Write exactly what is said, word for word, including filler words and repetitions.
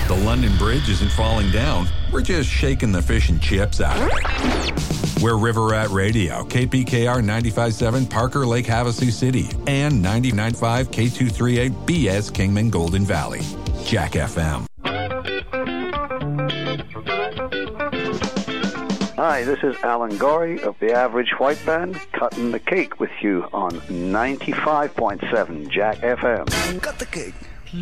The London Bridge isn't falling down. We're just shaking the fish and chips out of it. We're River Rat Radio, K P K R ninety-five point seven, Parker Lake, Havasu City, and ninety-nine point five K two thirty-eight B S Kingman Golden Valley. Jack F M. Hi, this is Alan Gorey of the Average White Band, cutting the cake with you on ninety-five point seven Jack F M. Cut the cake.